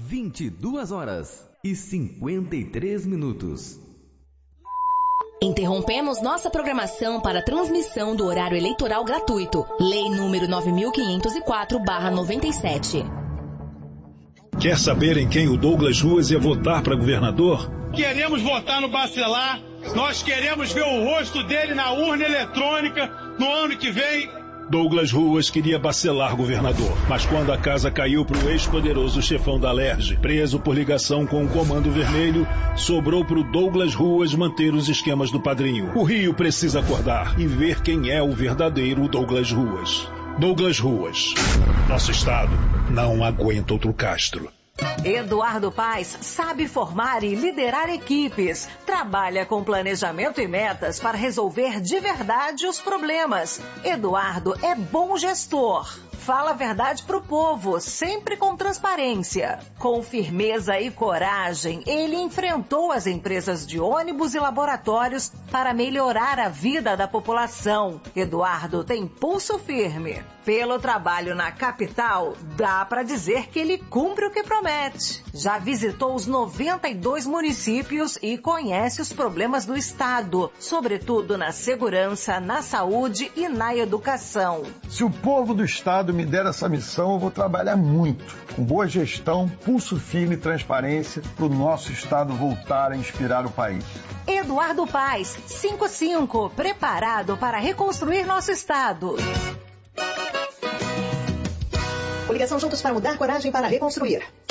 22h53. Interrompemos nossa programação para a transmissão do horário eleitoral gratuito. Lei número 9.504/97. Quer saber em quem o Douglas Ruas ia votar para governador? Queremos votar no Bacelar. Nós queremos ver o rosto dele na urna eletrônica no ano que vem. Douglas Ruas queria Bacelar governador, mas quando a casa caiu para o ex-poderoso chefão da Alerj, preso por ligação com o Comando Vermelho, sobrou para o Douglas Ruas manter os esquemas do padrinho. O Rio precisa acordar e ver quem é o verdadeiro Douglas Ruas. Douglas Ruas. Nosso estado não aguenta outro Castro. Eduardo Paes sabe formar e liderar equipes. Trabalha com planejamento e metas para resolver de verdade os problemas. Eduardo é bom gestor. Fala a verdade pro povo, sempre com transparência. Com firmeza e coragem, ele enfrentou as empresas de ônibus e laboratórios para melhorar a vida da população. Eduardo tem pulso firme. Pelo trabalho na capital, dá para dizer que ele cumpre o que promete. Já visitou os 92 municípios e conhece os problemas do estado, sobretudo na segurança, na saúde e na educação. Se o povo do estado me der essa missão, eu vou trabalhar muito, com boa gestão, pulso firme e transparência, para o nosso estado voltar a inspirar o país. Eduardo Paes, 55, preparado para reconstruir nosso estado. Coligação Juntos para Mudar, coragem para reconstruir.